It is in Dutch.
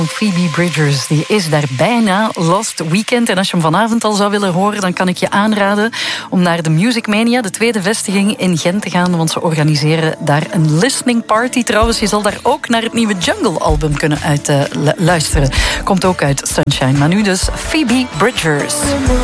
Phoebe Bridgers, die is daar bijna last weekend. En als je hem vanavond al zou willen horen, dan kan ik je aanraden om naar de Music Mania, de tweede vestiging in Gent te gaan, want ze organiseren daar een listening party. Trouwens, je zal daar ook naar het nieuwe Jungle-album kunnen luisteren. Komt ook uit Sunshine. Maar nu dus Phoebe Bridgers.